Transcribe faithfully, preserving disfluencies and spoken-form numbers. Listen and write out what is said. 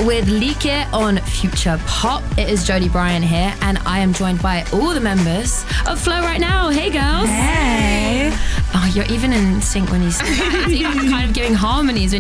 with Leak It on Future Pop. It is Jodie Bryan here, and I am joined by all the members of Flow right now. Hey, girls. Hey. Oh, you're even in sync when you sing. It's even kind of giving harmonies when